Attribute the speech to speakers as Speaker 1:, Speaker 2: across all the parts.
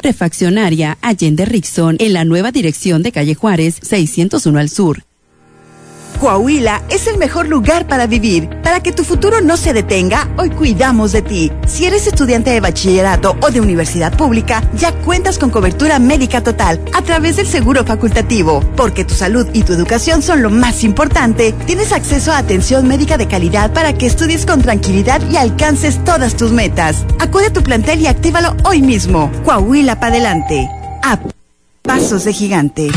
Speaker 1: Refaccionaria Allende Rickson, en la nueva dirección de calle Juárez, 601 al sur.
Speaker 2: Coahuila es el mejor lugar para vivir. Para que tu futuro no se detenga, hoy cuidamos de ti. Si eres estudiante de bachillerato o de universidad pública, ya cuentas con cobertura médica total a través del seguro facultativo. Porque tu salud y tu educación son lo más importante, tienes acceso a atención médica de calidad para que estudies con tranquilidad y alcances todas tus metas. Acude a tu plantel y actívalo hoy mismo. Coahuila para adelante. A pasos de gigante.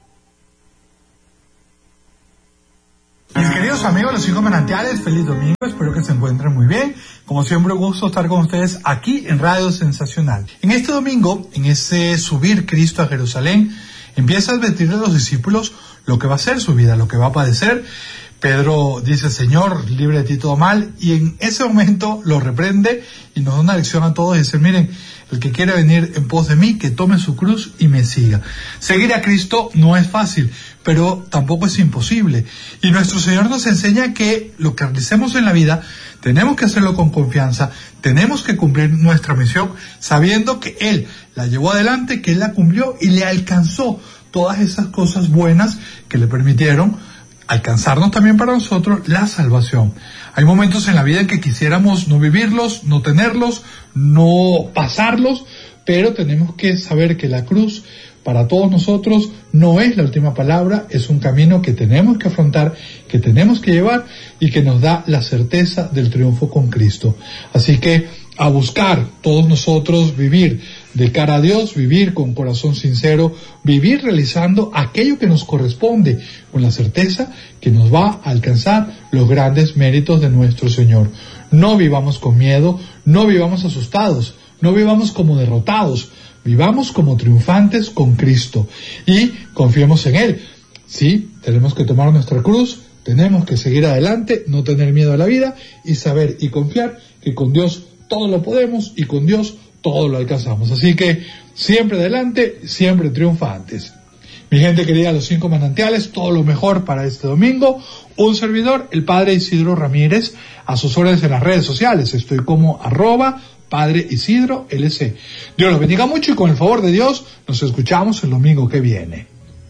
Speaker 3: Mis queridos amigos, los 5 manantiales, feliz domingo, espero que se encuentren muy bien. Como siempre, gusto estar con ustedes aquí en Radio Sensacional. En este domingo, en ese subir Cristo a Jerusalén, empieza a advertir a los discípulos lo que va a ser su vida, lo que va a padecer. Pedro dice, Señor, libre de ti todo mal, y en ese momento lo reprende y nos da una lección a todos y dice, miren, el que quiere venir en pos de mí, que tome su cruz y me siga. Seguir a Cristo no es fácil, pero tampoco es imposible. Y nuestro Señor nos enseña que lo que realicemos en la vida, tenemos que hacerlo con confianza, tenemos que cumplir nuestra misión, sabiendo que Él la llevó adelante, que Él la cumplió y le alcanzó todas esas cosas buenas que le permitieron alcanzarnos también para nosotros la salvación. Hay momentos en la vida en que quisiéramos no vivirlos, no tenerlos, no pasarlos, pero tenemos que saber que la cruz para todos nosotros no es la última palabra, es un camino que tenemos que afrontar, que tenemos que llevar y que nos da la certeza del triunfo con Cristo. Así que a buscar todos nosotros vivir de cara a Dios, vivir con corazón sincero, vivir realizando aquello que nos corresponde, con la certeza que nos va a alcanzar los grandes méritos de nuestro Señor. No vivamos con miedo, no vivamos asustados, no vivamos como derrotados, vivamos como triunfantes con Cristo y confiemos en Él. Sí, tenemos que tomar nuestra cruz, tenemos que seguir adelante, no tener miedo a la vida y saber y confiar que con Dios todo lo podemos y con Dios todo lo alcanzamos. Así que siempre adelante, siempre triunfantes. Mi gente querida, los 5 manantiales, todo lo mejor para este domingo. Un servidor, el Padre Isidro Ramírez, a sus órdenes en las redes sociales. Estoy como @Padre Isidro LC. Dios los bendiga mucho y con el favor de Dios nos escuchamos el domingo que viene.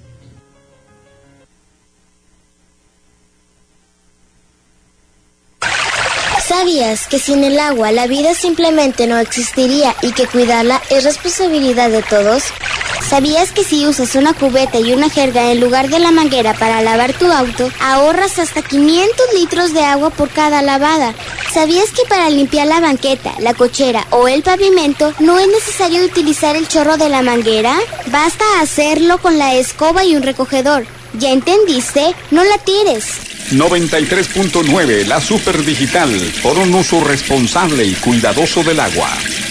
Speaker 4: ¿Sabías que sin el agua la vida simplemente no existiría y que cuidarla es responsabilidad de todos? ¿Sabías que si usas una cubeta y una jerga en lugar de la manguera para lavar tu auto, ahorras hasta 500 litros de agua por cada lavada? ¿Sabías que para limpiar la banqueta, la cochera o el pavimento no es necesario utilizar el chorro de la manguera? Basta hacerlo con la escoba y un recogedor. ¿Ya entendiste? No la tires.
Speaker 5: 93.9, la Super Digital, por un uso responsable y cuidadoso del agua.